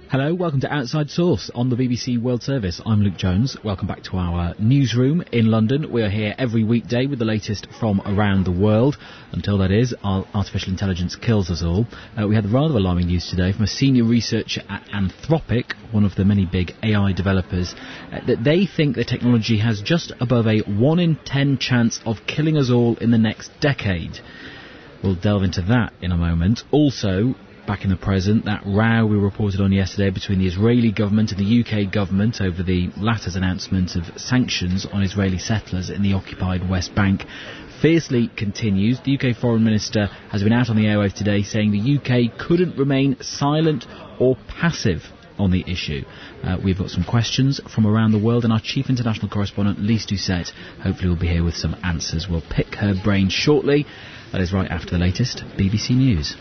Hello, welcome to Outside Source on the BBC World Service. I'm Luke Jones. Welcome back to our newsroom in London. We are here every weekday with the latest from around the world. Until that is, artificial intelligence kills us all. We had rather alarming news today from a senior researcher at Anthropic, one of the many big AI developers, that they think the technology has just above a 1 in 10 chance of killing us all in the next decade. We'll delve into that in a moment. Also, back in the present, that row we reported on yesterday between the Israeli government and the UK government over the latter's announcement of sanctions on Israeli settlers in the occupied West Bank fiercely continues. The UK Foreign Minister has been out on the airwaves today saying the UK couldn't remain silent or passive on the issue. We've got some questions from around the world, and our chief international correspondent, Lise Doucette, hopefully will be here with some answers. We'll pick her brain shortly. That is right after the latest BBC News.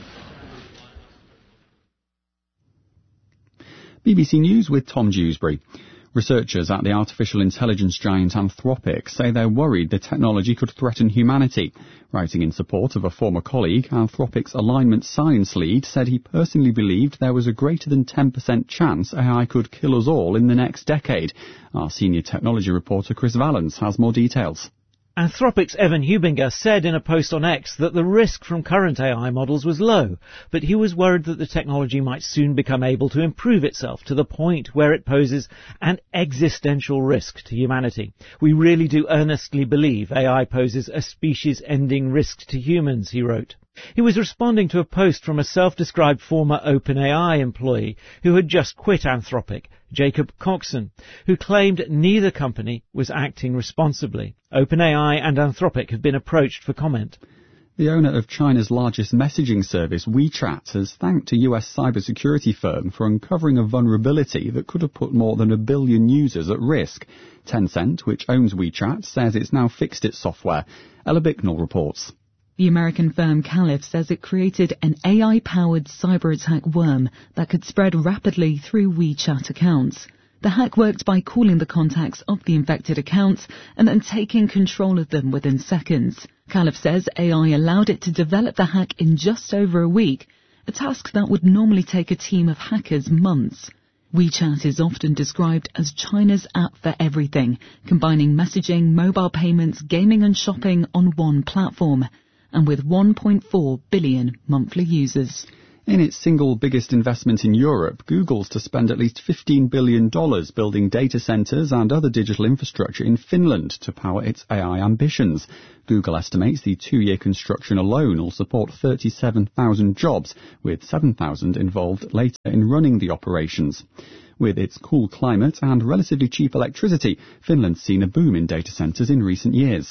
BBC News with Tom Dewsbury. Researchers at the artificial intelligence giant Anthropic say they're worried the technology could threaten humanity. Writing in support of a former colleague, Anthropic's alignment science lead said he personally believed there was a greater than 10% chance AI could kill us all in the next decade. Our senior technology reporter Chris Valens has more details. Anthropic's Evan Hubinger said in a post on X that the risk from current AI models was low, but he was worried that the technology might soon become able to improve itself to the point where it poses an existential risk to humanity. We really do earnestly believe AI poses a species-ending risk to humans, he wrote. He was responding to a post from a self-described former OpenAI employee who had just quit Anthropic, Jacob Coxon, who claimed neither company was acting responsibly. OpenAI and Anthropic have been approached for comment. The owner of China's largest messaging service, WeChat, has thanked a US cybersecurity firm for uncovering a vulnerability that could have put more than 1 billion users at risk. Tencent, which owns WeChat, says it's now fixed its software. Ella Bicknell reports. The American firm Caliph says it created an AI-powered cyber-attack worm that could spread rapidly through WeChat accounts. The hack worked by calling the contacts of the infected accounts and then taking control of them within seconds. Caliph says AI allowed it to develop the hack in just over a week, a task that would normally take a team of hackers months. WeChat is often described as China's app for everything, combining messaging, mobile payments, gaming and shopping on one platform, and with 1.4 billion monthly users. In its single biggest investment in Europe, Google's to spend at least $15 billion building data centres and other digital infrastructure in Finland to power its AI ambitions. Google estimates the 2-year construction alone will support 37,000 jobs, with 7,000 involved later in running the operations. With its cool climate and relatively cheap electricity, Finland's seen a boom in data centres in recent years.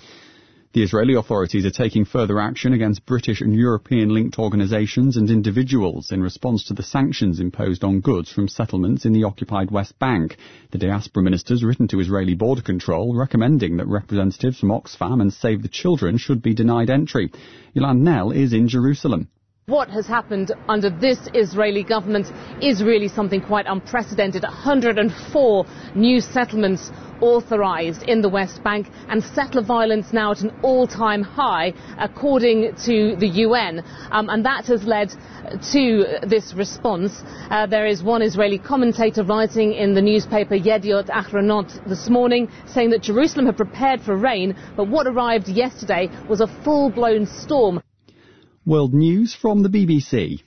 The Israeli authorities are taking further action against British and European-linked organisations and individuals in response to the sanctions imposed on goods from settlements in the occupied West Bank. The diaspora minister's written to Israeli border control recommending that representatives from Oxfam and Save the Children should be denied entry. Yolande Nell is in Jerusalem. What has happened under this Israeli government is really something quite unprecedented. 104 new settlements authorised in the West Bank, and settler violence now at an all-time high, according to the UN. And that has led to this response. There is one Israeli commentator writing in the newspaper Yediot Ahronot this morning saying that Jerusalem had prepared for rain, but what arrived yesterday was a full-blown storm. World News from the BBC.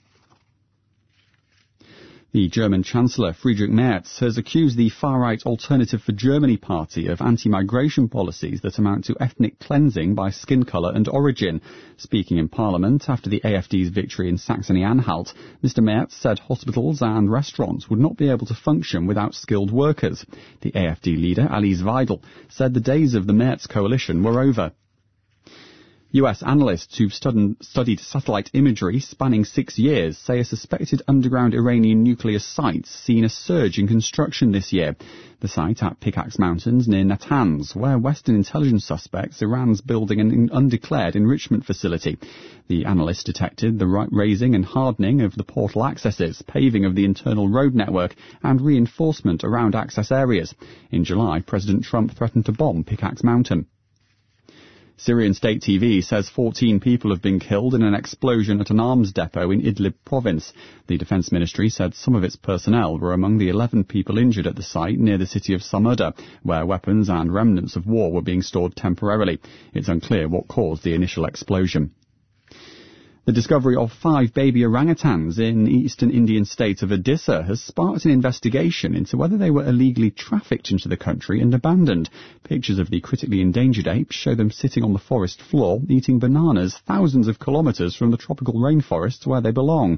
The German Chancellor Friedrich Merz has accused the far-right Alternative for Germany party of anti-migration policies that amount to ethnic cleansing by skin colour and origin. Speaking in Parliament after the AfD's victory in Saxony-Anhalt, Mr Merz said hospitals and restaurants would not be able to function without skilled workers. The AfD leader, Alice Weidel, said the days of the Merz coalition were over. US analysts who've studied satellite imagery spanning 6 years say a suspected underground Iranian nuclear site's seen a surge in construction this year. The site at Pickaxe Mountains near Natanz, where Western intelligence suspects Iran's building an undeclared enrichment facility. The analysts detected the raising and hardening of the portal accesses, paving of the internal road network, and reinforcement around access areas. In July, President Trump threatened to bomb Pickaxe Mountain. Syrian state TV says 14 people have been killed in an explosion at an arms depot in Idlib province. The Defence Ministry said some of its personnel were among the 11 people injured at the site near the city of Samuda, where weapons and remnants of war were being stored temporarily. It's unclear what caused the initial explosion. The discovery of 5 baby orangutans in eastern Indian state of Odisha has sparked an investigation into whether they were illegally trafficked into the country and abandoned. Pictures of the critically endangered apes show them sitting on the forest floor, eating bananas thousands of kilometres from the tropical rainforests where they belong.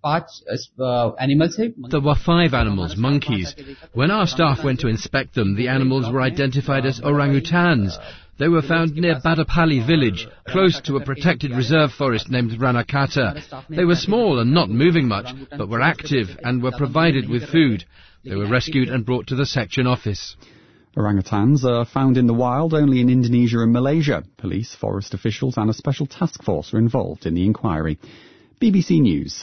There were 5 animals, monkeys. When our staff went to inspect them, the animals were identified as orangutans. They were found near Badapalli village, close to a protected reserve forest named Ranakata. They were small and not moving much, but were active and were provided with food. They were rescued and brought to the section office. Orangutans are found in the wild only in Indonesia and Malaysia. Police, forest officials and a special task force are involved in the inquiry. BBC News.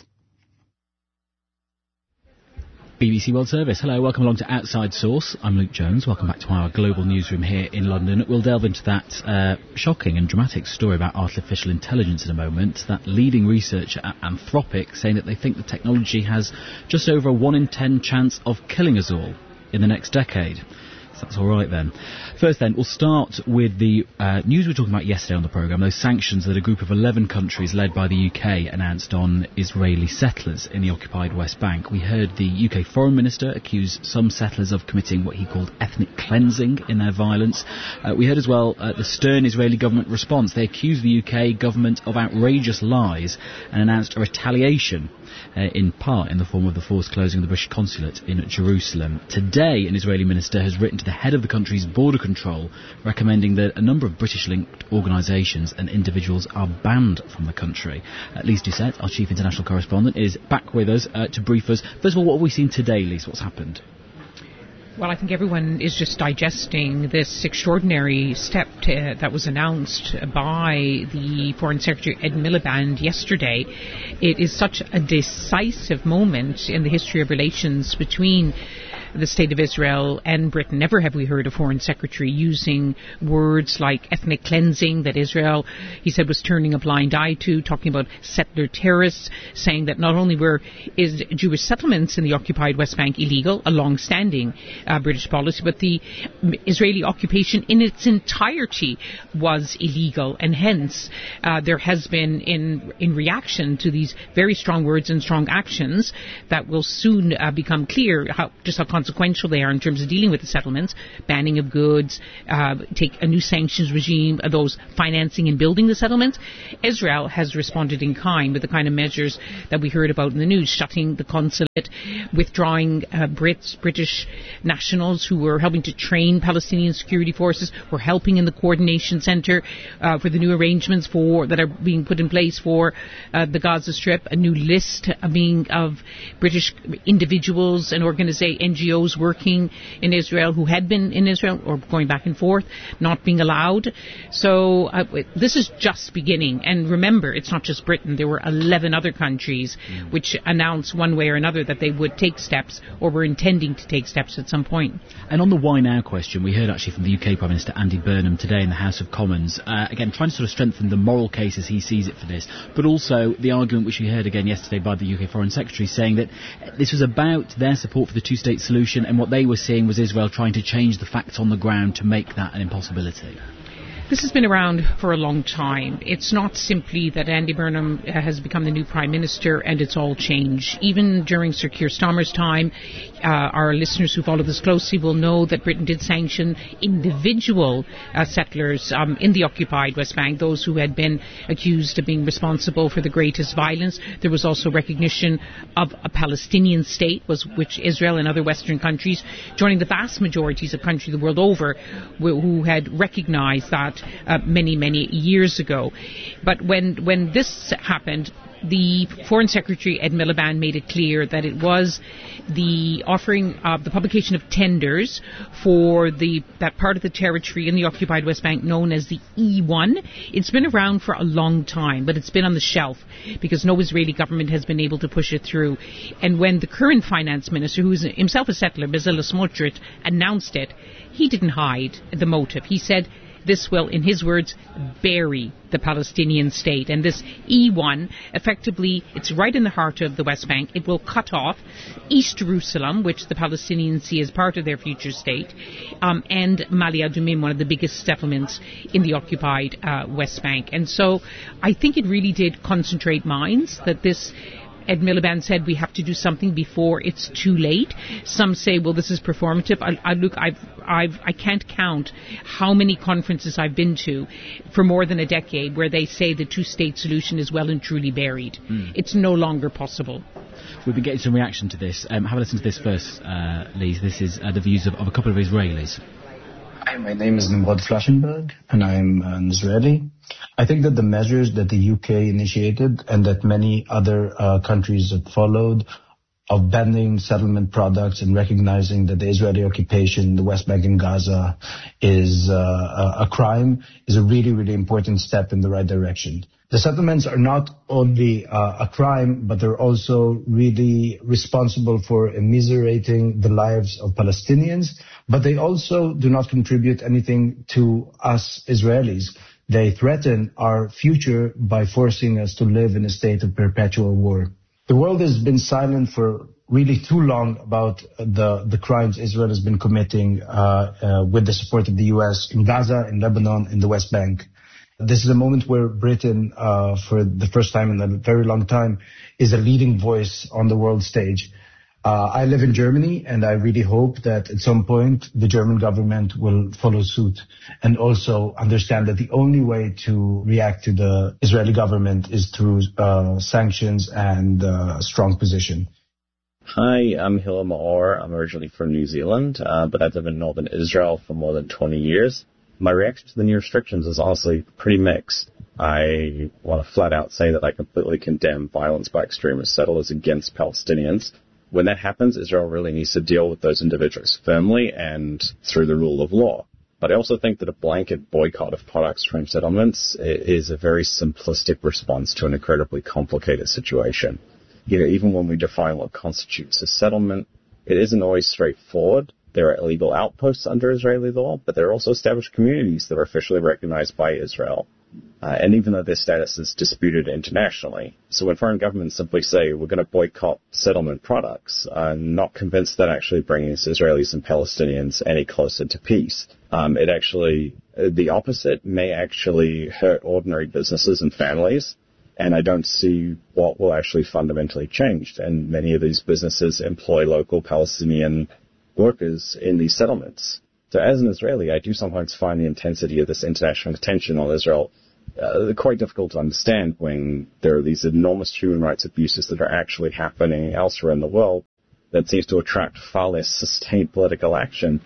BBC World Service. Hello, welcome along to Outside Source. I'm Luke Jones. Welcome back to our global newsroom here in London. We'll delve into that shocking and dramatic story about artificial intelligence in a moment. That leading researcher at Anthropic saying that they think the technology has just over a 1 in 10 chance of killing us all in the next decade. So that's all right then. First then, we'll start with the news we were talking about yesterday on the programme, those sanctions that a group of 11 countries led by the UK announced on Israeli settlers in the occupied West Bank. We heard the UK Foreign Minister accuse some settlers of committing what he called ethnic cleansing in their violence. We heard as well the stern Israeli government response. They accused the UK government of outrageous lies and announced a retaliation, in part in the form of the forced closing of the British consulate in Jerusalem. Today, an Israeli minister has written to the head of the country's border control, recommending that a number of British-linked organisations and individuals are banned from the country. Lise Doucette, our chief international correspondent, is back with us to brief us. First of all, what have we seen today, Lise? What's happened? Well, I think everyone is just digesting this extraordinary step that was announced by the Foreign Secretary Ed Miliband yesterday. It is such a decisive moment in the history of relations between the State of Israel and Britain. Never have we heard a Foreign Secretary using words like ethnic cleansing, that Israel, he said, was turning a blind eye to, talking about settler terrorists, saying that not only were Jewish settlements in the occupied West Bank illegal, a long-standing British policy, but the Israeli occupation in its entirety was illegal, and hence there has been, in reaction to these very strong words and strong actions that will soon become clear just how consequential they are in terms of dealing with the settlements, banning of goods, take a new sanctions regime, those financing and building the settlements. Israel has responded in kind with the kind of measures that we heard about in the news, shutting the consulate, withdrawing British nationals who were helping to train Palestinian security forces, were helping in the coordination centre for the new arrangements that are being put in place for the Gaza Strip, a new list of British individuals and NGOs working in Israel who had been in Israel or going back and forth, not being allowed. So this is just beginning. And remember, it's not just Britain. There were 11 other countries which announced one way or another that they would take steps or were intending to take steps at some point. And on the why now question, we heard actually from the UK Prime Minister Andy Burnham today in the House of Commons, again trying to sort of strengthen the moral case as he sees it for this, but also the argument which we heard again yesterday by the UK Foreign Secretary saying that this was about their support for the two-state solution, and what they were seeing was Israel trying to change the facts on the ground to make that an impossibility. This has been around for a long time. It's not simply that Andy Burnham has become the new Prime Minister and it's all changed. Even during Sir Keir Starmer's time, our listeners who follow this closely will know that Britain did sanction individual settlers in the occupied West Bank, those who had been accused of being responsible for the greatest violence. There was also recognition of a Palestinian state, which Israel and other Western countries, joining the vast majorities of countries the world over, who had recognized that many years ago. But when this happened, the Foreign Secretary Ed Miliband made it clear that it was the offering of the publication of tenders for that part of the territory in the occupied West Bank known as the E1. It's been around for a long time, but it's been on the shelf because no Israeli government has been able to push it through. And when the current finance minister, who is himself a settler, Bezalel Smotrich, announced it, he didn't hide the motive. He said, this will, in his words, bury the Palestinian state. And this E1, effectively, it's right in the heart of the West Bank. It will cut off East Jerusalem, which the Palestinians see as part of their future state, and Mali Adumim, one of the biggest settlements in the occupied West Bank. And so I think it really did concentrate minds that this Ed Miliband said we have to do something before it's too late. Some say, well, this is performative. I can't count how many conferences I've been to for more than a decade where they say the two-state solution is well and truly buried. It's no longer possible. We've been getting some reaction to this. Have a listen to this first, Lise. This is the views of a couple of Israelis. Hi, my name is Nimrod Flaschenberg, and I'm an Israeli. I think that the measures that the UK initiated and that many other countries have followed of banning settlement products and recognizing that the Israeli occupation in the West Bank and Gaza is a crime is a really, really important step in the right direction. The settlements are not only a crime, but they're also really responsible for immiserating the lives of Palestinians, but they also do not contribute anything to us Israelis. They threaten our future by forcing us to live in a state of perpetual war. The world has been silent for really too long about the crimes Israel has been committing with the support of the U.S. in Gaza, in Lebanon, in the West Bank. This is a moment where Britain, for the first time in a very long time, is a leading voice on the world stage. I live in Germany, and I really hope that at some point the German government will follow suit and also understand that the only way to react to the Israeli government is through sanctions and a strong position. Hi, I'm Hilla Maor. I'm originally from New Zealand, but I've lived in northern Israel for more than 20 years. My reaction to the new restrictions is honestly pretty mixed. I want to flat out say that I completely condemn violence by extremist settlers against Palestinians. When that happens, Israel really needs to deal with those individuals firmly and through the rule of law. But I also think that a blanket boycott of products from settlements is a very simplistic response to an incredibly complicated situation. You know, even when we define what constitutes a settlement, it isn't always straightforward. There are illegal outposts under Israeli law, but there are also established communities that are officially recognized by Israel. And even though their status is disputed internationally. So when foreign governments simply say, we're going to boycott settlement products, I'm not convinced that actually brings Israelis and Palestinians any closer to peace. The opposite may actually hurt ordinary businesses and families. And I don't see what will actually fundamentally change. And many of these businesses employ local Palestinian workers in these settlements. So as an Israeli, I do sometimes find the intensity of this international tension on Israel quite difficult to understand when there are these enormous human rights abuses that are actually happening elsewhere in the world that seems to attract far less sustained political action.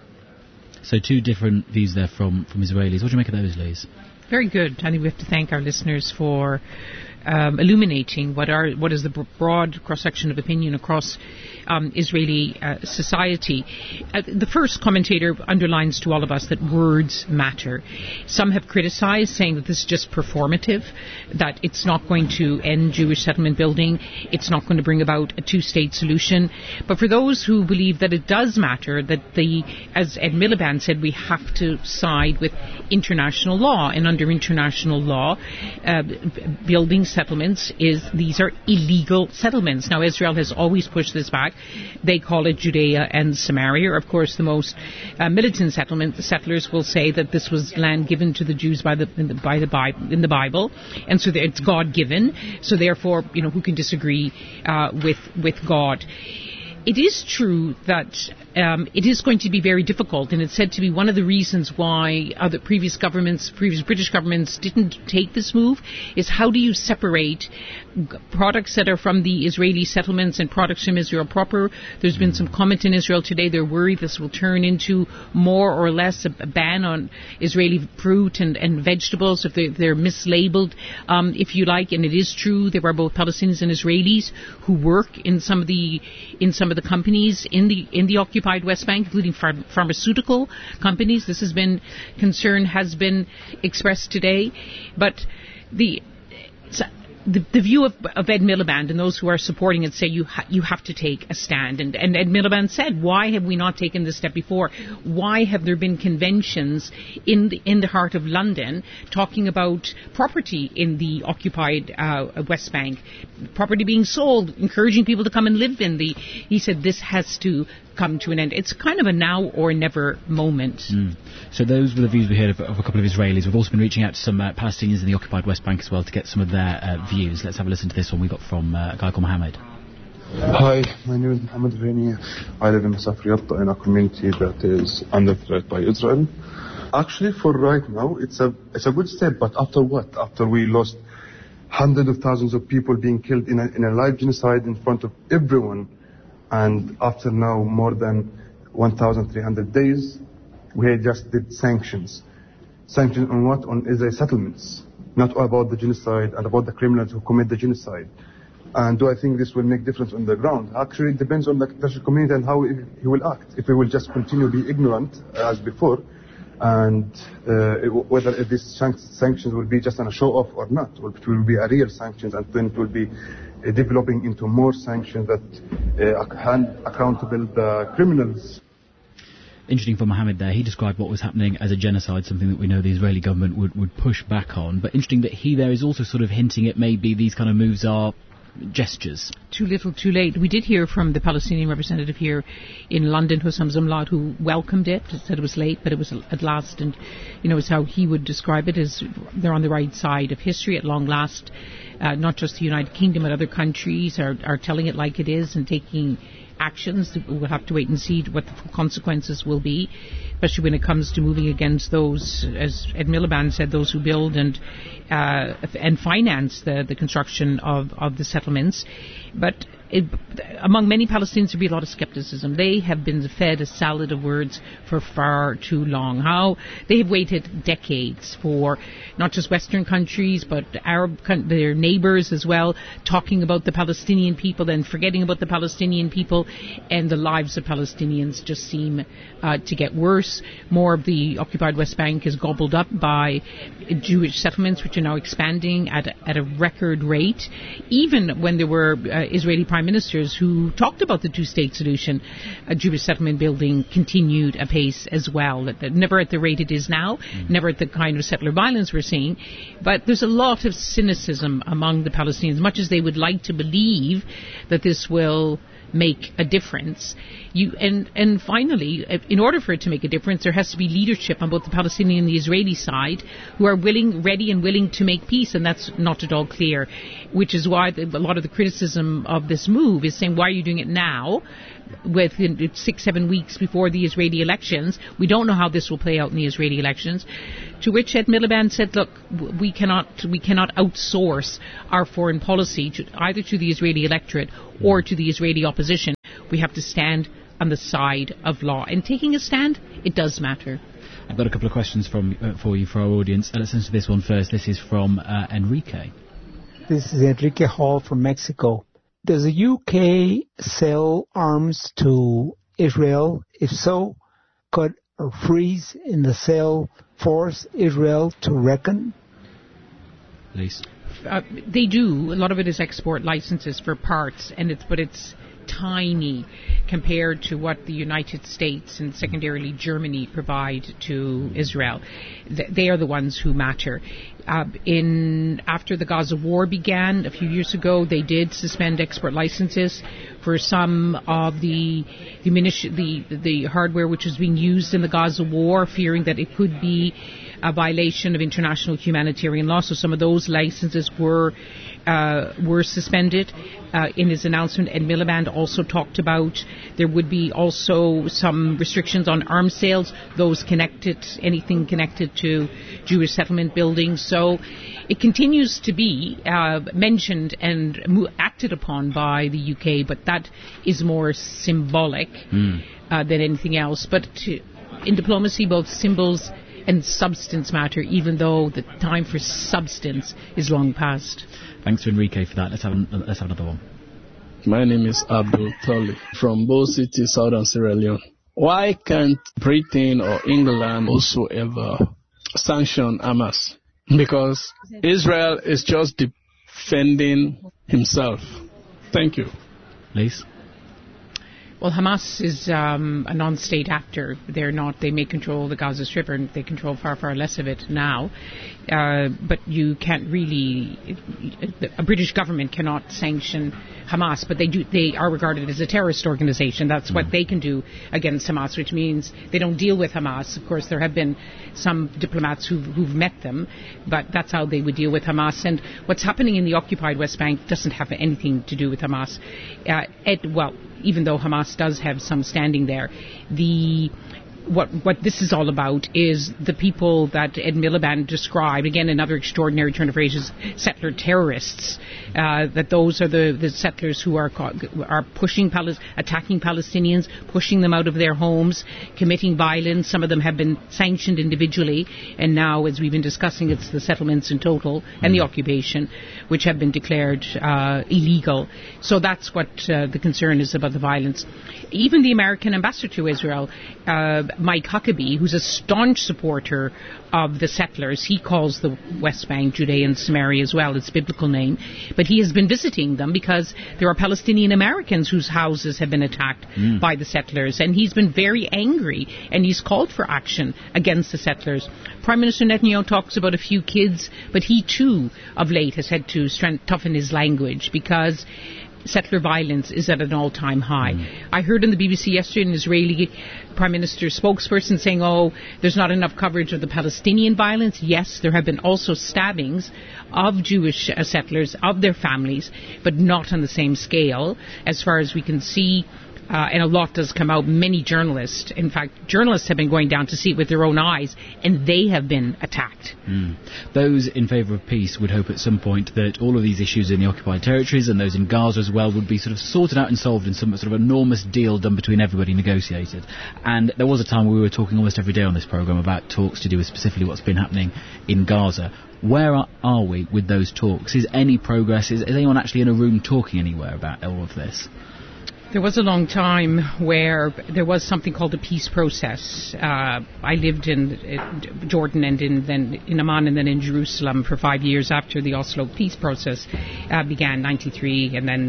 So two different views there from Israelis. What do you make of those, Liz? Very good. I think we have to thank our listeners for illuminating what is the broad cross-section of opinion across Israeli society. The first commentator underlines to all of us that words matter. Some have criticized, saying that this is just performative, that it's not going to end Jewish settlement building, it's not going to bring about a two-state solution. But for those who believe that it does matter, that as Ed Miliband said, we have to side with international law, and under international law, building settlements these are illegal settlements. Now, Israel has always pushed this back. They call it Judea and Samaria. Of course, the most militant settlers will say that this was land given to the Jews in the Bible, and so it's God-given. So therefore, who can disagree with God? It is true that it is going to be very difficult, and it's said to be one of the reasons why previous British governments didn't take this move, is how do you separate products that are from the Israeli settlements and products from Israel proper. There's been some comment in Israel today. They're worried this will turn into more or less a ban on Israeli fruit and vegetables if they're mislabeled, if you like. And it is true there are both Palestinians and Israelis who work in some of the companies in the occupied West Bank, including pharmaceutical companies. This has been the view of Ed Miliband and those who are supporting it say you have to take a stand. And Ed Miliband said, why have we not taken this step before? Why have there been conventions in the heart of London talking about property in the occupied West Bank, property being sold, encouraging people to come and live in the... He said this has to come to an end. It's kind of a now or never moment. So those were the views we heard of a couple of Israelis. We've also been reaching out to some Palestinians in the occupied West Bank as well to get some of their views. Let's have a listen to this one we got from a guy called Mohammed. Hi, my name is Mohammed Veni. I live in Masaf Yatta, in a community that is under threat by Israel. Actually, for right now, it's a good step, but after what? After we lost hundreds of thousands of people being killed in a live genocide in front of everyone, and after now more than 1,300 days, we just did sanctions. Sanctions on what? On Israeli settlements. Not about the genocide and about the criminals who commit the genocide. And do I think this will make difference on the ground? Actually, it depends on the international community and how he will act. If he will just continue to be ignorant as before, and whether these sanctions will be just a show-off or not, or it will be a real sanctions, and then it will be developing into more sanctions that hand accountable the criminals. Interesting for Mohammed there. He described what was happening as a genocide, something that we know the Israeli government would push back on. But interesting that he there is also sort of hinting at maybe these kind of moves are gestures. Too little, too late. We did hear from the Palestinian representative here in London, Hussam Zumlad, who welcomed it, said it was late, but it was at last. And, it's how he would describe it, as they're on the right side of history at long last. Not just the United Kingdom, but other countries are telling it like it is and taking actions. We'll have to wait and see what the consequences will be, especially when it comes to moving against those, as Ed Miliband said, those who build and finance the construction of the settlements. But among many Palestinians, there'll be a lot of skepticism. They have been fed a salad of words for far too long. How they have waited decades for not just Western countries, but their neighbours as well, talking about the Palestinian people, then forgetting about the Palestinian people, and the lives of Palestinians just seem to get worse. More of the occupied West Bank is gobbled up by Jewish settlements, which are now expanding at a record rate. Even when there were Israeli prime ministers who talked about the two-state solution, Jewish settlement building continued apace as well. Never at the rate it is now, never at the kind of settler violence we're seeing, but there's a lot of cynicism among the Palestinians, much as they would like to believe that this will make a difference. And finally, in order for it to make a difference, there has to be leadership on both the Palestinian and the Israeli side who are ready and willing to make peace, and that's not at all clear, which is why a lot of the criticism of this move is saying, why are you doing it now? Within 6-7 weeks before the Israeli elections, we don't know how this will play out in the Israeli elections. To which Ed Miliband said, look, we cannot outsource our foreign policy either to the Israeli electorate or to the Israeli opposition. We have to stand on the side of law. And taking a stand, it does matter. I've got a couple of questions for you, for our audience. Let's listen to this one first. This is from Enrique. This is Enrique Hall from Mexico. Does the UK sell arms to Israel? If so, could a freeze in the sale force Israel to reckon? Please. They do. A lot of it is export licenses for parts, but it's tiny compared to what the United States and secondarily Germany provide to Israel. They are the ones who matter. After the Gaza war began a few years ago, they did suspend export licenses for some of the hardware which was being used in the Gaza war, fearing that it could be a violation of international humanitarian law. So some of those licenses were suspended. In his announcement, Ed Miliband also talked about there would be also some restrictions on arms sales, anything connected to Jewish settlement buildings. So it continues to be mentioned and acted upon by the UK, but that is more symbolic than anything else. But in diplomacy, both symbols and substance matter, even though the time for substance is long past. Thanks to Enrique for that. Let's have another one. My name is Abdul Toli from Bo City, Southern Sierra Leone. Why can't Britain or England also ever sanction Hamas? Because Israel is just the defending himself. Thank you. Lise? Well, Hamas is a non-state actor. They're not. They may control the Gaza Strip, and they control far, far less of it now. But you can't really. A British government cannot sanction Hamas, but they do. They are regarded as a terrorist organization. That's what they can do against Hamas, which means they don't deal with Hamas. Of course, there have been some diplomats who've met them, but that's how they would deal with Hamas. And what's happening in the occupied West Bank doesn't have anything to do with Hamas. Even though Hamas does have some standing there, what this is all about is the people that Ed Miliband described, again another extraordinary turn of phrase, is settler terrorists, that those are the settlers who are pushing attacking Palestinians, pushing them out of their homes, committing violence. Some of them have been sanctioned individually, and now, as we've been discussing, it's the settlements in total and the occupation which have been declared illegal. So that's what the concern is about the violence. Even the American ambassador to Israel, Mike Huckabee, who's a staunch supporter of the settlers, he calls the West Bank Judea and Samaria as well, its biblical name, but he has been visiting them because there are Palestinian Americans whose houses have been attacked by the settlers, and he's been very angry, and he's called for action against the settlers. Prime Minister Netanyahu talks about a few kids, but he too of late has had to toughen his language because settler violence is at an all-time high. I heard on the BBC yesterday an Israeli Prime Minister spokesperson saying, there's not enough coverage of the Palestinian violence. Yes, there have been also stabbings of Jewish settlers, of their families, but not on the same scale as far as we can see. And a lot does come out. Many journalists, in fact, journalists have been going down to see it with their own eyes, and they have been attacked. Those in favour of peace would hope at some point that all of these issues in the occupied territories and those in Gaza as well would be sort of sorted out and solved in some sort of enormous deal done between everybody, negotiated. And there was a time where we were talking almost every day on this programme about talks to do with specifically what's been happening in Gaza. Where are we with those talks? Is any progress? Is anyone actually in a room talking anywhere about all of this? There was a long time where there was something called a peace process. I lived in Jordan and then in Amman and then in Jerusalem for 5 years after the Oslo peace process began, 93, and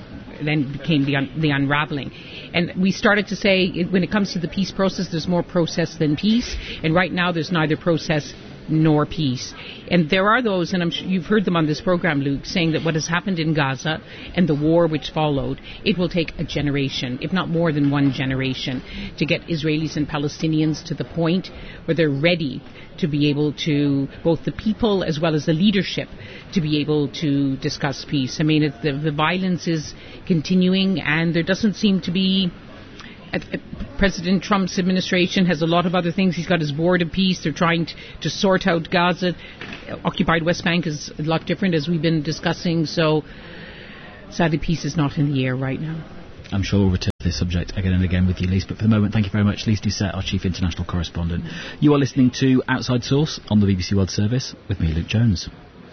then became the unraveling. And we started to say, when it comes to the peace process, there's more process than peace. And right now there's neither process nor peace. And there are those, and I'm sure you've heard them on this program, Luke, saying that what has happened in Gaza and the war which followed, it will take a generation, if not more than one generation, to get Israelis and Palestinians to the point where they're ready to be able to, both the people as well as the leadership, to be able to discuss peace. I mean, the violence is continuing, and there doesn't seem to be... President Trump's administration has a lot of other things. He's got his board of peace. They're trying to sort out Gaza. Occupied West Bank is a lot different, as we've been discussing. So, sadly, peace is not in the air right now. I'm sure we'll return to this subject again and again with you, Lise. But for the moment, thank you very much, Lise Doucet, our Chief International Correspondent. You are listening to Outside Source on the BBC World Service with me, Luke Jones.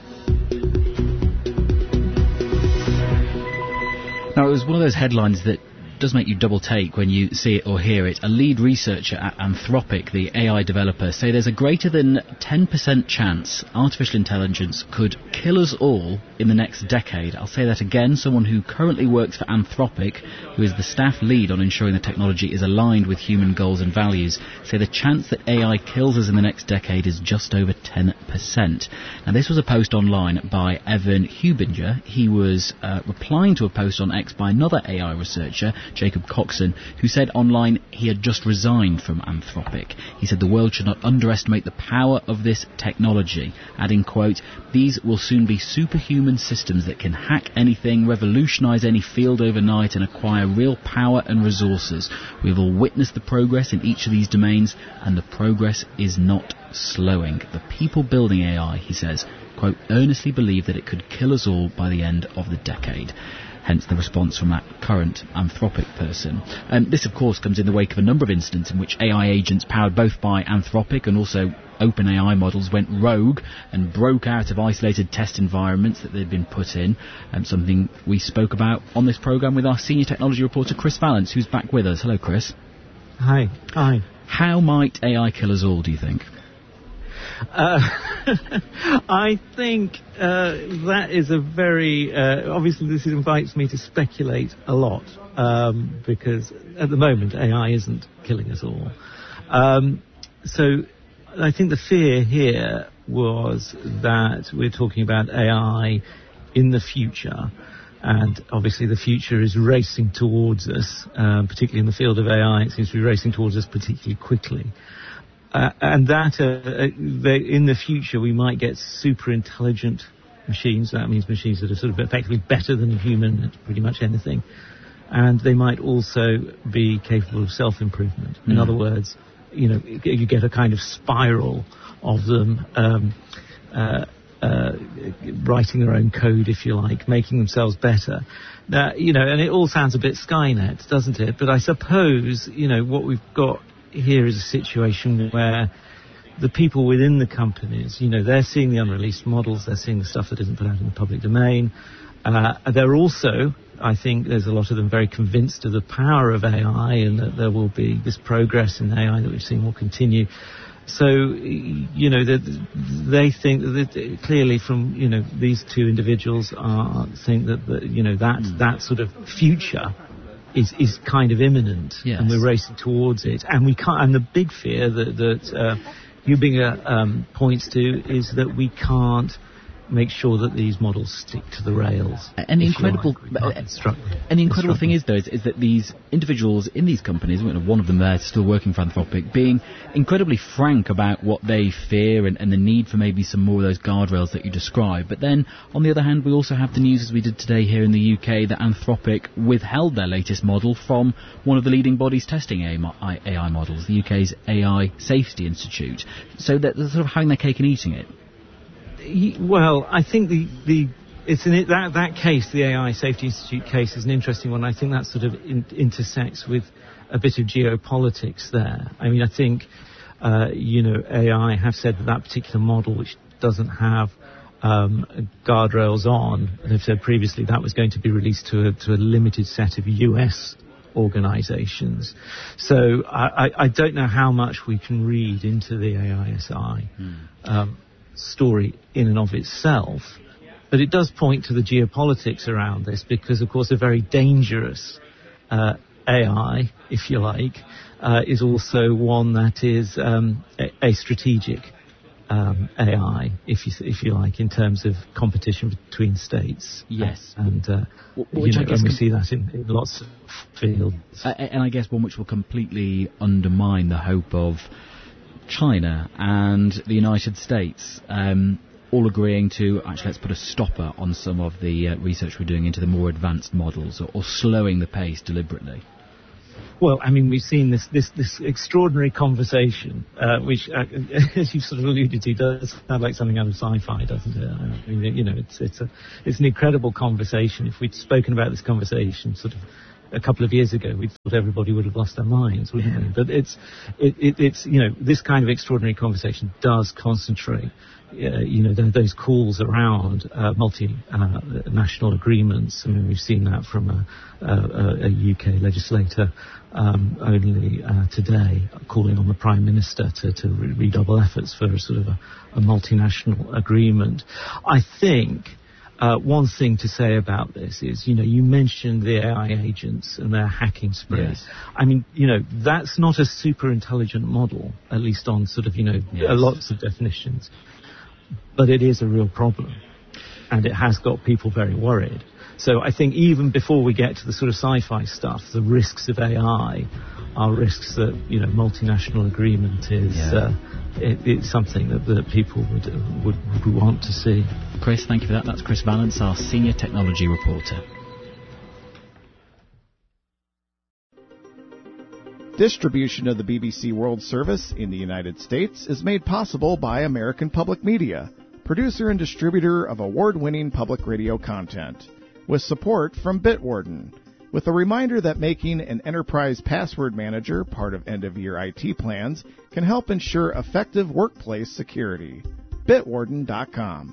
Now, it was one of those headlines that does make you double take when you see it or hear it. A lead researcher at Anthropic, the AI developer, say there's a greater than 10% chance artificial intelligence could kill us all in the next decade. I'll say that again. Someone who currently works for Anthropic, who is the staff lead on ensuring the technology is aligned with human goals and values, say the chance that AI kills us in the next decade is just over 10%. Now, this was a post online by Evan Hubinger. He was replying to a post on X by another AI researcher, Jacob Coxon, who said online he had just resigned from Anthropic. He said the world should not underestimate the power of this technology, adding, quote, "These will soon be superhuman systems that can hack anything, revolutionise any field overnight and acquire real power and resources. We have all witnessed the progress in each of these domains, and the progress is not slowing. The people building AI," he says, quote, "earnestly believe that it could kill us all by the end of the decade." Hence the response from that current Anthropic person. This, of course, comes in the wake of a number of incidents in which AI agents powered both by Anthropic and also OpenAI models went rogue and broke out of isolated test environments that they'd been put in, something we spoke about on this programme with our senior technology reporter Chris Vallance, who's back with us. Hello, Chris. Hi. How might AI kill us all, do you think? I think that is a very... obviously, this invites me to speculate a lot, because at the moment, AI isn't killing us all. So I think the fear here was that we're talking about AI in the future, and obviously the future is racing towards us, particularly in the field of AI. It seems to be racing towards us particularly quickly. And that in the future we might get super intelligent machines. That means machines that are sort of effectively better than a human at pretty much anything. And they might also be capable of self-improvement. In other words, you get a kind of spiral of them writing their own code, if you like, making themselves better. And it all sounds a bit Skynet, doesn't it? But I suppose, what we've got here is a situation where the people within the companies, they're seeing the unreleased models, they're seeing the stuff that isn't put out in the public domain. They're also, I think there's a lot of them very convinced of the power of AI and that there will be this progress in AI that we've seen will continue. So, they think that clearly from, these two individuals think that sort of future is kind of imminent, yes. And we're racing towards it. And we can't. And the big fear that Hubinger points to is that we can't make sure that these models stick to the rails. And the incredible thing is, though, is that these individuals in these companies, one of them there still working for Anthropic, being incredibly frank about what they fear and the need for maybe some more of those guardrails that you described. But then, on the other hand, we also have the news, as we did today here in the UK, that Anthropic withheld their latest model from one of the leading bodies testing AI models, the UK's AI Safety Institute. So they're sort of having their cake and eating it. Well, I think that case, the AI Safety Institute case, is an interesting one. I think that sort of intersects with a bit of geopolitics there. I mean, I think, AI have said that particular model, which doesn't have guardrails on, they've said previously that was going to be released to a limited set of US organizations. So I don't know how much we can read into the AISI. Story in and of itself, but it does point to the geopolitics around this, because of course a very dangerous AI, if you like, is also one that is a strategic AI, if you like, in terms of competition between states. Yes, and we see that in lots of fields. And I guess one which will completely undermine the hope of China and the United States all agreeing to actually let's put a stopper on some of the research we're doing into the more advanced models, or slowing the pace deliberately. Well, I mean, we've seen this extraordinary conversation, which, as you sort of alluded to, does sound like something out of sci-fi, doesn't it? I mean, it's an incredible conversation. If we'd spoken about this conversation sort of a couple of years ago, we thought everybody would have lost their minds, wouldn't we? But it's this kind of extraordinary conversation does concentrate, those calls around multinational agreements. I mean, we've seen that from a UK legislator only today, calling on the Prime Minister to redouble efforts for a sort of a multinational agreement. I think one thing to say about this is, you mentioned the AI agents and their hacking spree. Yes. I mean, that's not a super intelligent model, at least on sort of, lots of definitions. But it is a real problem. And it has got people very worried. So I think even before we get to the sort of sci-fi stuff, the risks of AI are risks that, multinational agreement is it's something that people would want to see. Chris, thank you for that. That's Chris Vallance, our senior technology reporter. Distribution of the BBC World Service in the United States is made possible by American Public Media, producer and distributor of award-winning public radio content, with support from Bitwarden, with a reminder that making an enterprise password manager part of end-of-year IT plans can help ensure effective workplace security. Bitwarden.com.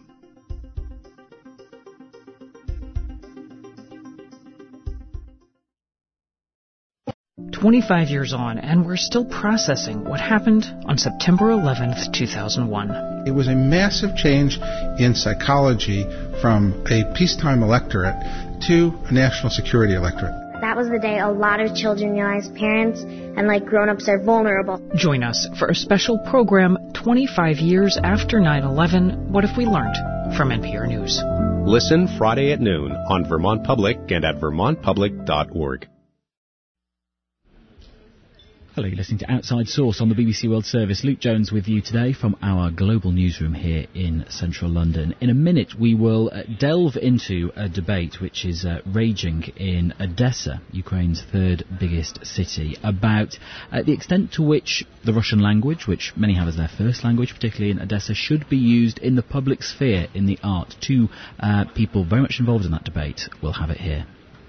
25 years on, and we're still processing what happened on September 11th, 2001. It was a massive change in psychology from a peacetime electorate to a national security electorate. That was the day a lot of children realized parents and grown-ups are vulnerable. Join us for a special program 25 years after 9/11, What If We Learned? From NPR News. Listen Friday at noon on Vermont Public and at vermontpublic.org. Hello, you're listening to Outside Source on the BBC World Service. Luke Jones with you today from our global newsroom here in central London. In a minute, we will delve into a debate which is raging in Odessa, Ukraine's third biggest city, about the extent to which the Russian language, which many have as their first language, particularly in Odessa, should be used in the public sphere, in the art. Two people very much involved in that debate. We'll have it here.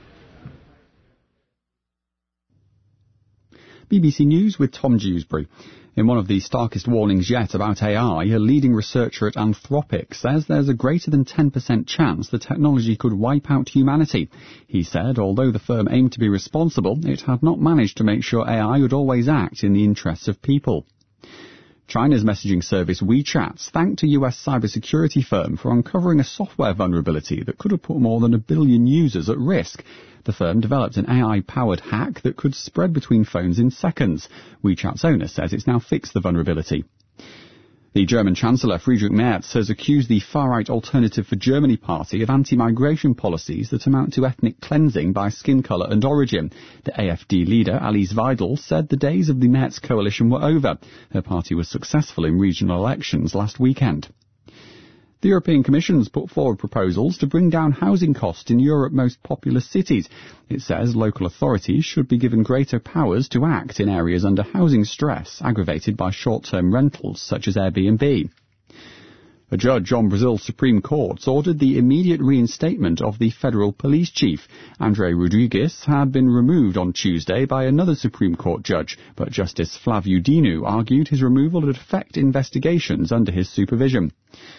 BBC News with Tom Dewsbury. In one of the starkest warnings yet about AI, a leading researcher at Anthropic says there's a greater than 10% chance the technology could wipe out humanity. He said, although the firm aimed to be responsible, it had not managed to make sure AI would always act in the interests of people. China's messaging service WeChat thanked a US cybersecurity firm for uncovering a software vulnerability that could have put more than 1 billion users at risk. The firm developed an AI-powered hack that could spread between phones in seconds. WeChat's owner says it's now fixed the vulnerability. The German Chancellor Friedrich Merz has accused the far-right Alternative for Germany party of anti-migration policies that amount to ethnic cleansing by skin colour and origin. The AfD leader, Alice Weidel, said the days of the Merz coalition were over. Her party was successful in regional elections last weekend. The European Commission has put forward proposals to bring down housing costs in Europe's most populous cities. It says local authorities should be given greater powers to act in areas under housing stress aggravated by short-term rentals such as Airbnb. A judge on Brazil's Supreme Court ordered the immediate reinstatement of the federal police chief. André Rodrigues had been removed on Tuesday by another Supreme Court judge, but Justice Flávio Dino argued his removal would affect investigations under his supervision.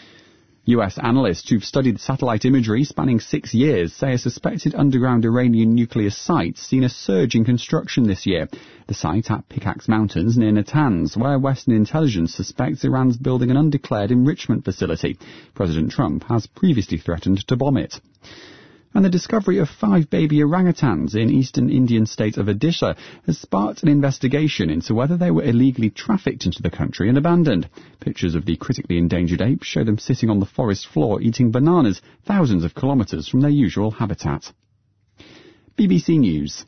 US analysts who've studied satellite imagery spanning 6 years say a suspected underground Iranian nuclear site's seen a surge in construction this year. The site at Pickaxe Mountains near Natanz, where Western intelligence suspects Iran's building an undeclared enrichment facility. President Trump has previously threatened to bomb it. And the discovery of 5 baby orangutans in eastern Indian state of Odisha has sparked an investigation into whether they were illegally trafficked into the country and abandoned. Pictures of the critically endangered apes show them sitting on the forest floor eating bananas thousands of kilometres from their usual habitat. BBC News.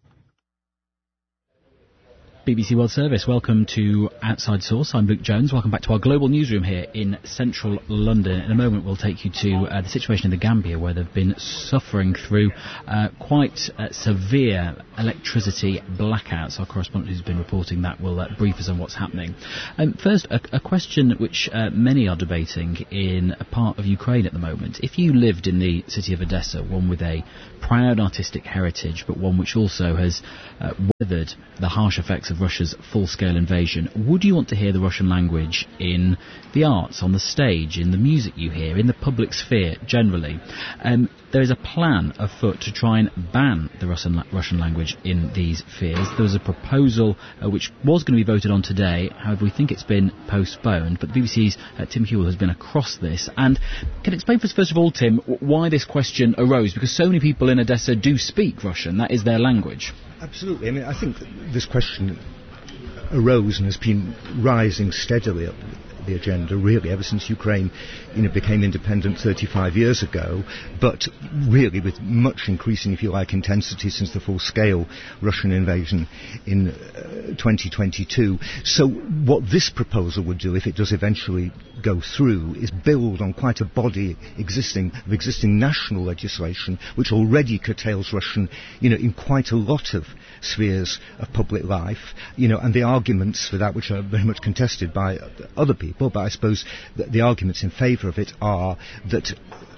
BBC World Service, welcome to Outside Source. I'm Luke Jones. Welcome back to our global newsroom here in central London. In a moment we'll take you to the situation in the Gambia, where they've been suffering through quite severe electricity blackouts. Our correspondent who's been reporting that will brief us on what's happening. First, a question which many are debating in a part of Ukraine at the moment. If you lived in the city of Odessa, one with a proud artistic heritage, but one which also has weathered the harsh effects of Russia's full-scale invasion, would you want to hear the Russian language in the arts, on the stage, in the music you hear, in the public sphere generally? There is a plan afoot to try and ban the Russian language in these spheres. There was a proposal which was going to be voted on today. However, we think it's been postponed. But the BBC's Tim Hewell has been across this. And can you explain for us, first of all, Tim, why this question arose? Because so many people in Odessa do speak Russian. That is their language. Absolutely. I mean, I think this question arose and has been rising steadily up the agenda really ever since Ukraine became independent 35 years ago, but really with much increasing, if you like, intensity since the full-scale Russian invasion in 2022. So what this proposal would do, if it does eventually go through, is build on quite a body of existing national legislation which already curtails Russian in quite a lot of spheres of public life, and the arguments for that, which are very much contested by other people, but I suppose the arguments in favour of it are that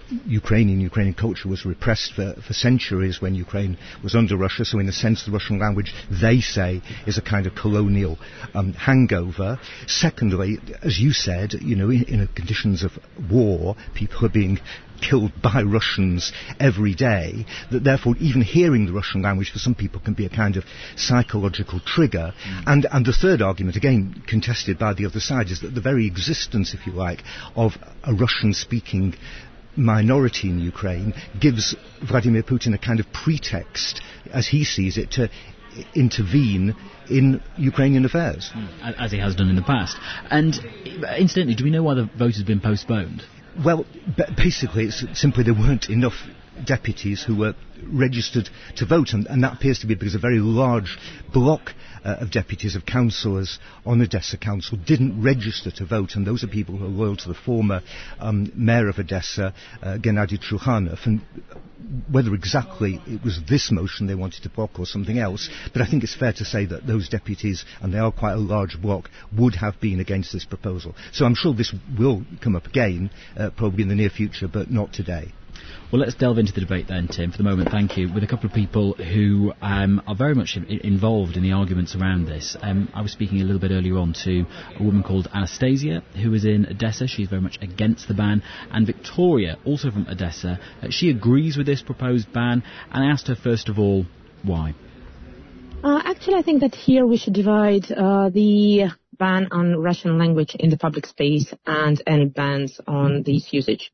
Ukrainian culture was repressed for centuries when Ukraine was under Russia, so in a sense the Russian language, they say, is a kind of colonial hangover. Secondly, as you said, in conditions of war, people are being killed by Russians every day, that therefore even hearing the Russian language for some people can be a kind of psychological trigger. And the third argument, again contested by the other side, is that the very existence, if you like, of a Russian-speaking minority in Ukraine gives Vladimir Putin a kind of pretext, as he sees it, to intervene in Ukrainian affairs. As he has done in the past. And incidentally, do we know why the vote has been postponed? Well, basically, it's simply there weren't enough deputies who were registered to vote, and that appears to be because a very large block of deputies, of councillors on Odessa Council didn't register to vote, and those are people who are loyal to the former mayor of Odessa, Gennady Trukhanov, and whether exactly it was this motion they wanted to block or something else, but I think it's fair to say that those deputies, and they are quite a large block, would have been against this proposal. So I'm sure this will come up again, probably in the near future, but not today. Well, let's delve into the debate then, Tim, for the moment, thank you, with a couple of people who are very much involved in the arguments around this. I was speaking a little bit earlier on to a woman called Anastasia, who is in Odessa. She's very much against the ban. And Victoria, also from Odessa, she agrees with this proposed ban, and I asked her, first of all, why? Actually, I think that here we should divide the ban on Russian language in the public space and any bans on this usage.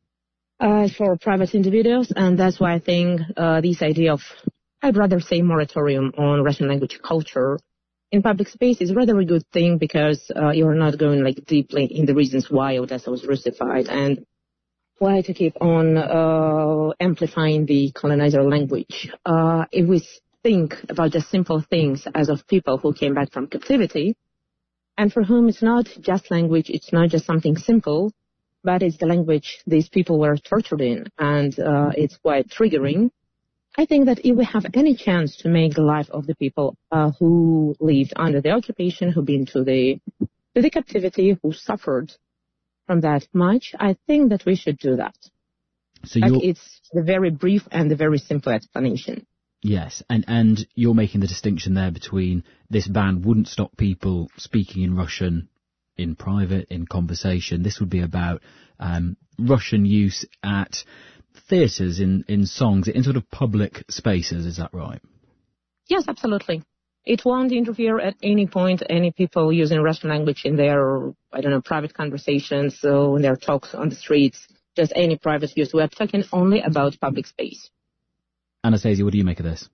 For private individuals, and that's why I think this idea of, I'd rather say, moratorium on Russian language culture in public space is rather a good thing, because you're not going deeply in the reasons why Odessa was Russified and why to keep on amplifying the colonizer language. If we think about just simple things as of people who came back from captivity, and for whom it's not just language, it's not just something simple, but it's the language these people were tortured in, and it's quite triggering. I think that if we have any chance to make the life of the people who lived under the occupation, who've been to the captivity, who suffered from that much, I think that we should do that. So it's the very brief and the very simple explanation. Yes, and you're making the distinction there between this ban wouldn't stop people speaking in Russian in private, in conversation. This would be about Russian use at theatres, in songs, in sort of public spaces, is that right? Yes, absolutely. It won't interfere at any point any people using Russian language in their, private conversations, so in their talks on the streets, just any private use. We're talking only about public space. Anastasia, what do you make of this?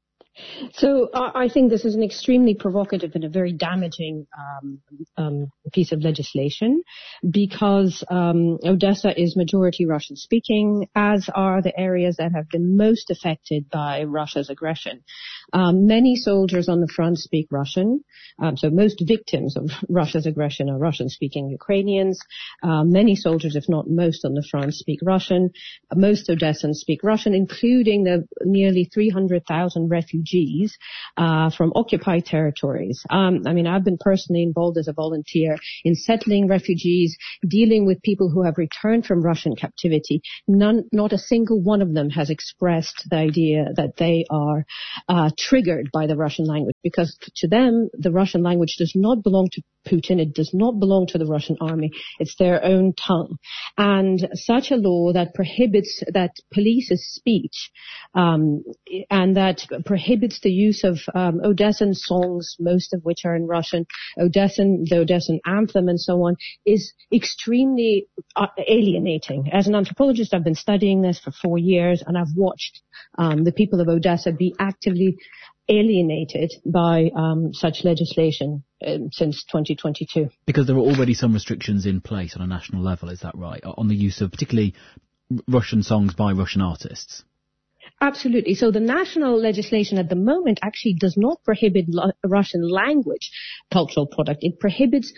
So I think this is an extremely provocative and a very damaging piece of legislation, because Odessa is majority Russian speaking, as are the areas that have been most affected by Russia's aggression. Many soldiers on the front speak Russian, so most victims of Russia's aggression are Russian speaking Ukrainians. Many soldiers, if not most, on the front speak Russian. Most Odessans speak Russian, including the nearly 300,000 refugees from occupied territories. I've been personally involved as a volunteer in settling refugees, dealing with people who have returned from Russian captivity. Not a single one of them has expressed the idea that they are triggered by the Russian language, because to them, the Russian language does not belong to Putin. It does not belong to the Russian army. It's their own tongue. And such a law that polices speech, and that prohibits the use of Odessan songs, most of which are in Russian, the Odessan anthem and so on, is extremely alienating. As an anthropologist, I've been studying this for 4 years, and I've watched the people of Odessa be actively alienated by such legislation since 2022. Because there are already some restrictions in place on a national level, is that right, on the use of particularly Russian songs by Russian artists? Absolutely. So the national legislation at the moment actually does not prohibit Russian language cultural product. It prohibits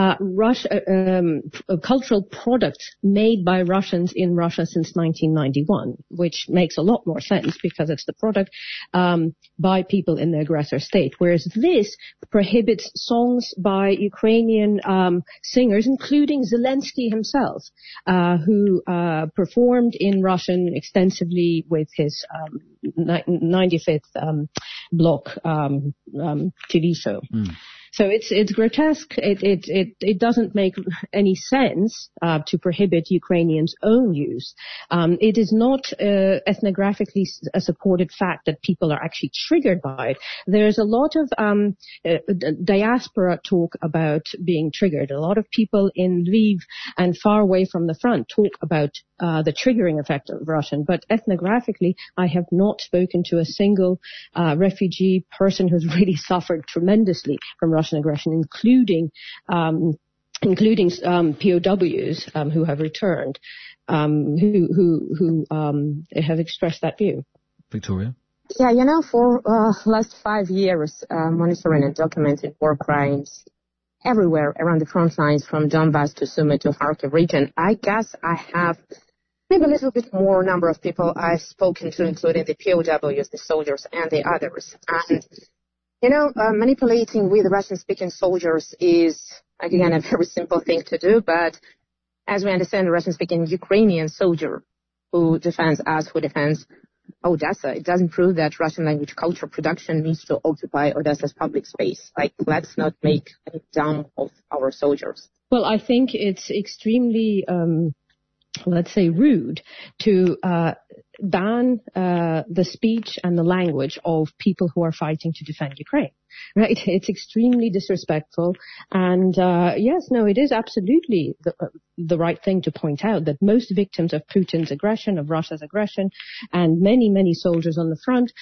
cultural products made by Russians in Russia since 1991, which makes a lot more sense because it's the product by people in the aggressor state. Whereas this prohibits songs by Ukrainian singers, including Zelensky himself, who performed in Russian extensively with his 95th block TV show. So it's grotesque. It doesn't make any sense to prohibit Ukrainians' own use. It is not ethnographically a supported fact that people are actually triggered by it. There's a lot of diaspora talk about being triggered. A lot of people in Lviv and far away from the front talk about the triggering effect of Russian. But ethnographically, I have not spoken to a single refugee person who's really suffered tremendously from Russian aggression, including POWs who have returned, who have expressed that view. Victoria? Yeah, for last 5 years, monitoring and documenting war crimes everywhere around the front lines, from Donbass to Sumy to Kharkiv region, I guess I have maybe a little bit more number of people I've spoken to, including the POWs, the soldiers, and the others. And manipulating with Russian-speaking soldiers is, again, a very simple thing to do. But as we understand, the Russian-speaking Ukrainian soldier who defends us, who defends Odessa, it doesn't prove that Russian language culture production needs to occupy Odessa's public space. Let's not make any dumb of our soldiers. Well, I think it's extremely, let's say, rude to ban the speech and the language of people who are fighting to defend Ukraine. Right? It's extremely disrespectful. And it is absolutely the right thing to point out that most victims of Putin's aggression, of Russia's aggression, and many, many soldiers on the front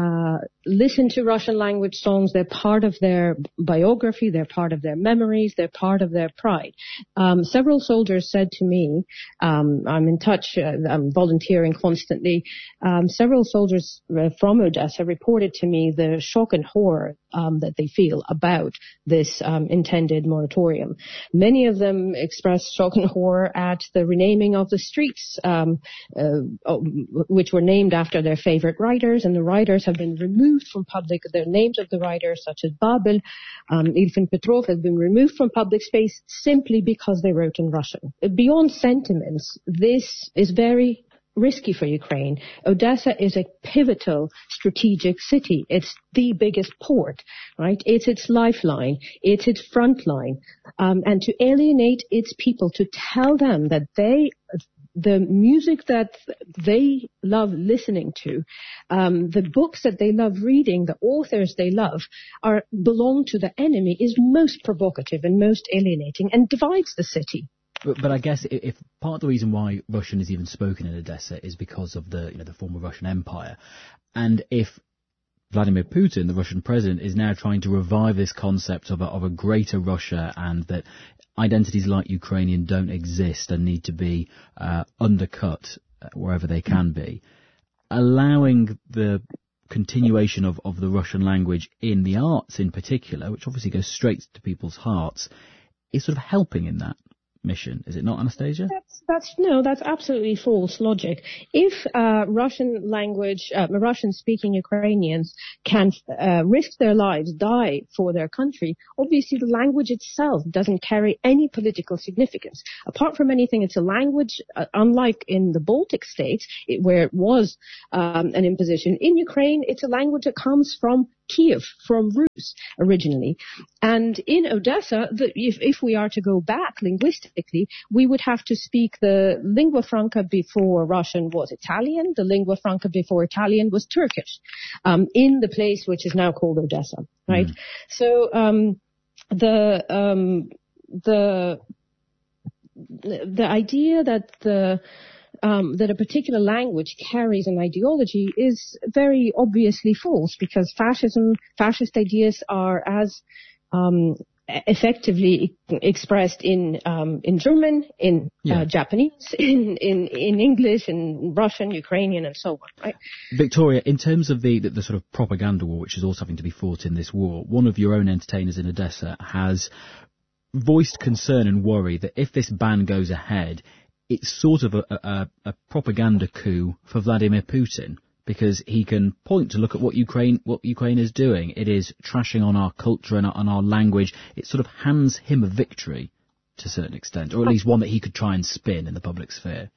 listen to Russian language songs. They're part of their biography. They're part of their memories. They're part of their pride. Several soldiers said to me, I'm in touch, I'm volunteering constantly. Several soldiers from Odessa reported to me the shock and horror that they feel about this intended moratorium. Many of them expressed shock and horror at the renaming of the streets, which were named after their favorite writers, and the writers have been removed from public. The names of the writers, such as Babel, Ilfin Petrov, have been removed from public space simply because they wrote in Russian. Beyond sentiments, this is very risky for Ukraine. Odessa is a pivotal strategic city. It's the biggest port, right? It's its lifeline. It's its front line. And to alienate its people, to tell them that the music that they love listening to, the books that they love reading, the authors they love, belong to the enemy, is most provocative and most alienating and divides the city. But I guess if part of the reason why Russian is even spoken in Odessa is because of the former Russian Empire, and if Vladimir Putin, the Russian president, is now trying to revive this concept of a greater Russia, and that identities like Ukrainian don't exist and need to be undercut wherever they can be, allowing the continuation of the Russian language in the arts in particular, which obviously goes straight to people's hearts, is sort of helping in that mission, is it not, Anastasia? That's absolutely false logic. If Russian-speaking Ukrainians can risk their lives, die for their country, obviously the language itself doesn't carry any political significance. Apart from anything, it's a language, unlike in the Baltic states, where it was an imposition. In Ukraine, it's a language that comes from Kiev, from Rus originally. And in Odessa, if we are to go back linguistically, we would have to speak the lingua franca before Russian was Italian. The lingua franca before Italian was Turkish, in the place which is now called Odessa, right? Mm. So the idea that that a particular language carries an ideology is very obviously false, because fascist ideas are as effectively expressed in German, in Japanese, in English, in Russian, Ukrainian, and so on, right? Victoria, in terms of the sort of propaganda war, which is also having to be fought in this war, one of your own entertainers in Odessa has voiced concern and worry that if this ban goes ahead, it's sort of a propaganda coup for Vladimir Putin, because he can point to look at what Ukraine is doing. It is trashing on our culture and on our language. It sort of hands him a victory to a certain extent, or at least one that he could try and spin in the public sphere.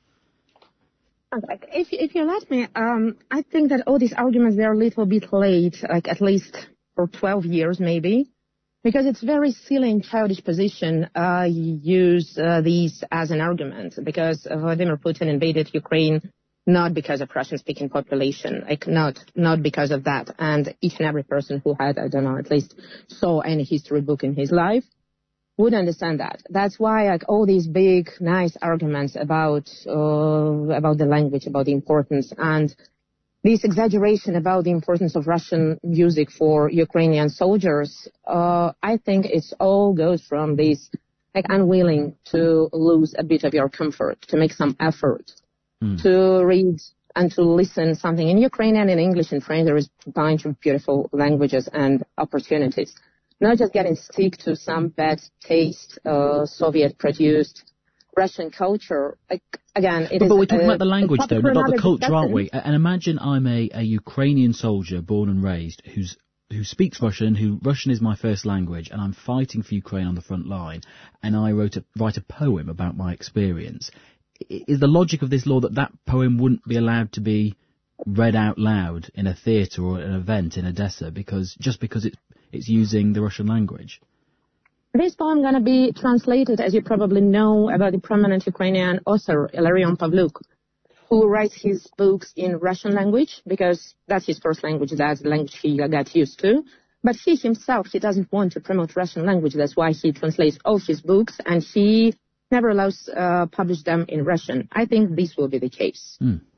If you let me, I think that all these arguments, they're a little bit late, like at least for 12 years maybe, because it's very silly and childish position use these as an argument, because Vladimir Putin invaded Ukraine not because of Russian-speaking population, like not because of that. And each and every person who had, I don't know, at least saw any history book in his life would understand that. That's why, like, all these big, nice arguments about the language, about the importance, and this exaggeration about the importance of Russian music for Ukrainian soldiers, I think it's all goes from this, like, unwilling to lose a bit of your comfort, to make some effort to read and to listen something in Ukrainian, in English, in French. There is a bunch of beautiful languages and opportunities. Not just getting stick to some bad taste, Soviet-produced Russian culture. Like, again, but we're talking about the language, though, not the culture, aren't we? And imagine I'm a Ukrainian soldier born and raised who speaks Russian, Russian is my first language, and I'm fighting for Ukraine on the front line, and I write a poem about my experience. Is the logic of this law that poem wouldn't be allowed to be read out loud in a theatre or an event in Odessa because it's using the Russian language? This poem going to be translated, as you probably know, about the prominent Ukrainian author, Ilarion Pavlyuk, who writes his books in Russian language because that's his first language, that's the language he got used to. But he himself, he doesn't want to promote Russian language. That's why he translates all his books, and he never allows publish them in Russian. I think this will be the case.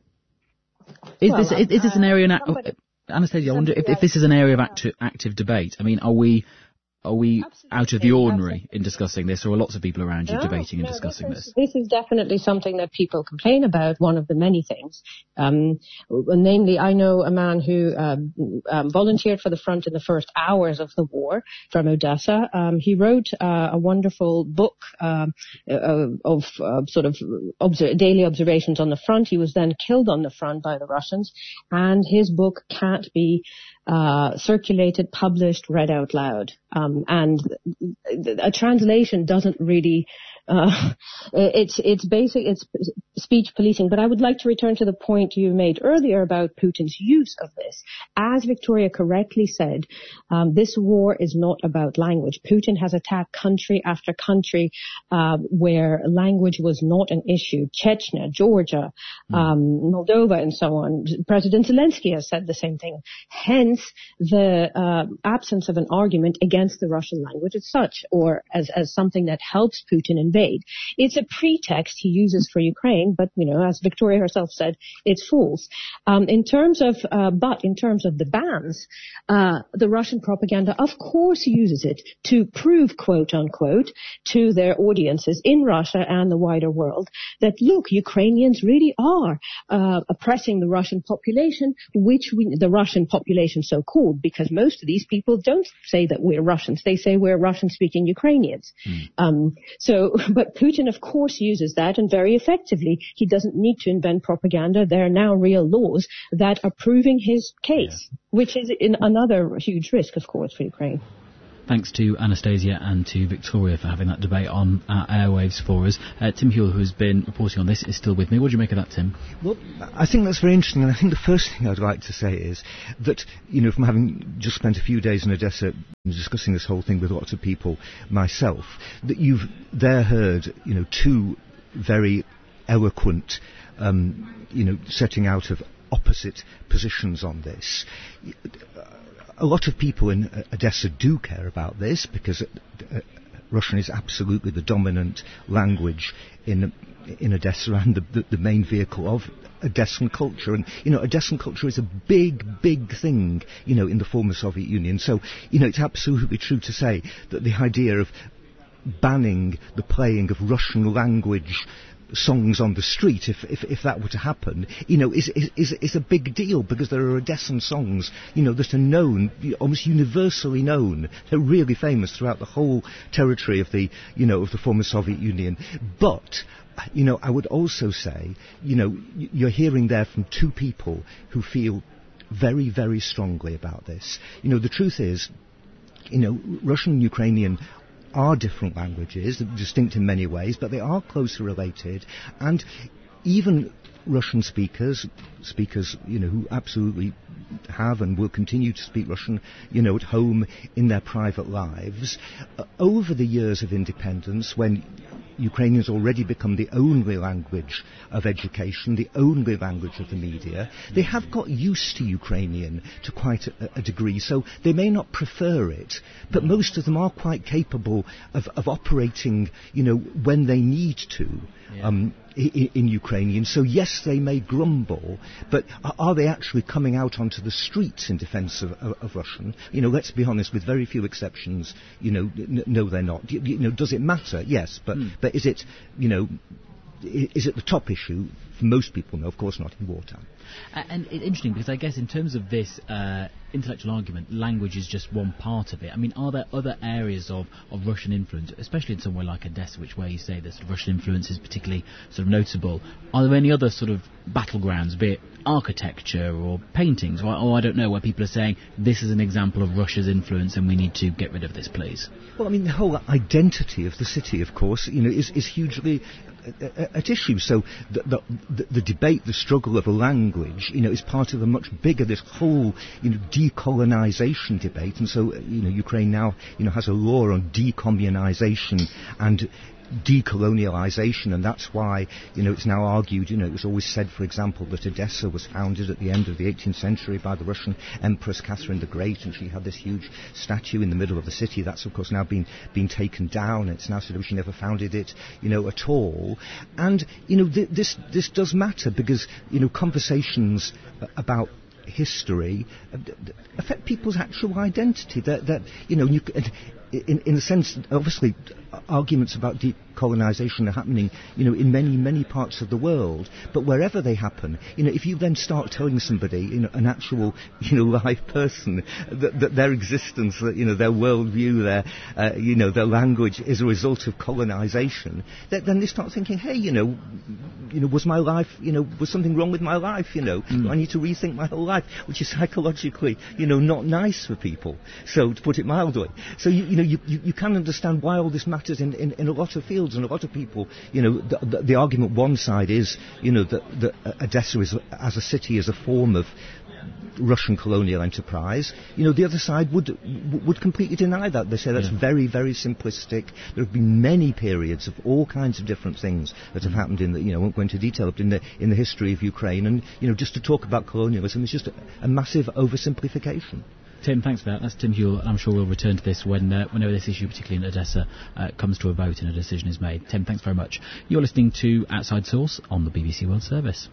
Is this an area? Anastasia, I wonder if this is an area of active debate. I mean, are we out of the ordinary in discussing this, or are lots of people around you debating and discussing this? This is definitely something that people complain about, one of the many things. Namely, I know a man who volunteered for the front in the first hours of the war from Odessa. He wrote a wonderful book of daily observations on the front. He was then killed on the front by the Russians, and his book can't be circulated, published, read out loud. And a translation doesn't really, it's speech policing. But I would like to return to the point you made earlier about Putin's use of this. As Victoria correctly said, this war is not about language. Putin has attacked country after country, where language was not an issue. Chechnya, Georgia, Moldova, and so on. President Zelensky has said the same thing. Hence, the absence of an argument against the Russian language as such, or as something that helps Putin invade. It's a pretext he uses for Ukraine, but, as Victoria herself said, it's false. In terms of the bans, the Russian propaganda, of course, uses it to prove, quote unquote, to their audiences in Russia and the wider world that, look, Ukrainians really are oppressing the Russian population, the Russian population so-called, because most of these people don't say that we're Russians. They say we're Russian-speaking Ukrainians. But Putin, of course, uses that, and very effectively. He doesn't need to invent propaganda. There are now real laws that are proving his case, which is another huge risk, of course, for Ukraine. Thanks to Anastasia and to Victoria for having that debate on our airwaves for us. Tim Hewell, who has been reporting on this, is still with me. What do you make of that, Tim? Well, I think that's very interesting, and I think the first thing I'd like to say is that, from having just spent a few days in Odessa discussing this whole thing with lots of people myself, that you've there heard, two very eloquent, setting out of opposite positions on this. A lot of people in Odessa do care about this because Russian is absolutely the dominant language in in Odessa and the main vehicle of Odessan culture. And, Odessan culture is a big, big thing, in the former Soviet Union. So, it's absolutely true to say that the idea of banning the playing of Russian language songs on the street, if that were to happen, is a big deal, because there are Odessan songs, that are known, almost universally known. They're really famous throughout the whole territory of the former Soviet Union. But I would also say, you're hearing there from two people who feel very, very strongly about this. The truth is, Russian and Ukrainian are different languages, distinct in many ways, but they are closely related, and even Russian speakers, who absolutely have and will continue to speak Russian, at home in their private lives, over the years of independence, when Ukrainians already become the only language of education, the only language of the media, they have got used to Ukrainian to quite a degree, so they may not prefer it, but most of them are quite capable of operating, when they need to. In Ukrainian. So yes, they may grumble, but are they actually coming out onto the streets in defence of Russian? Let's be honest, with very few exceptions, no, they're not. Does it matter? Yes, but is it, is it the top issue? For most people, no, of course not in wartime. And it's interesting, because I guess in terms of this intellectual argument, language is just one part of it. I mean, are there other areas of Russian influence, especially in somewhere like Odessa, where you say that sort of Russian influence is particularly sort of notable? Are there any other sort of battlegrounds, be it architecture or paintings, or I don't know, where people are saying this is an example of Russia's influence and we need to get rid of this, please? Well, I mean, the whole identity of the city, of course, is hugely at issue. So the debate, the struggle of a language, is part of a much bigger, this whole, decolonization debate. And so, Ukraine now, has a law on decommunization and decolonialization, and that's why, it's now argued, it was always said, for example, that Odessa was founded at the end of the 18th century by the Russian Empress Catherine the Great, and she had this huge statue in the middle of the city. That's, of course, now been taken down. It's now said she never founded it, at all. And, this does matter, because, conversations about history affect people's actual identity. That in a sense, obviously, arguments about decolonization are happening, in many, many parts of the world. But wherever they happen, if you then start telling somebody, an actual, live person, that their existence, their worldview, their language is a result of colonization, then they start thinking, hey, was my life, was something wrong with my life, Do I need to rethink my whole life, which is psychologically, not nice for people. So, to put it mildly. So, you can understand why all this matters in a lot of fields, and a lot of people, the argument one side is, that Odessa is, as a city, is a form of Russian colonial enterprise. The other side would completely deny that. They say that's very, very simplistic. There have been many periods of all kinds of different things that have happened in the, I won't go into detail, but in the history of Ukraine, and, just to talk about colonialism is just a massive oversimplification. Tim, thanks for that. That's Tim Hewell, and I'm sure we'll return to this whenever this issue, particularly in Odessa, comes to a vote and a decision is made. Tim, thanks very much. You're listening to Outside Source on the BBC World Service.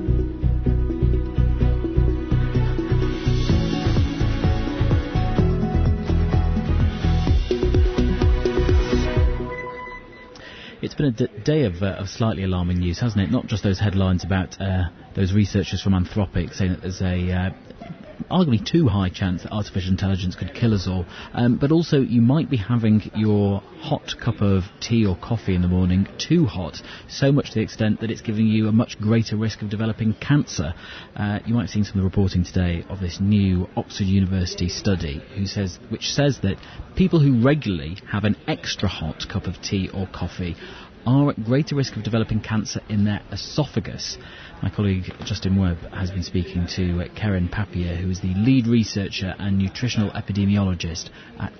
It's been a day of slightly alarming news, hasn't it? Not just those headlines about those researchers from Anthropic saying that there's a arguably too high chance that artificial intelligence could kill us all, but also you might be having your hot cup of tea or coffee in the morning too hot, so much to the extent that it's giving you a much greater risk of developing cancer. You might have seen some of the reporting today of this new Oxford University study which says that people who regularly have an extra hot cup of tea or coffee are at greater risk of developing cancer in their esophagus. My colleague Justin Webb has been speaking to Keren Papier, who is the lead researcher and nutritional epidemiologist at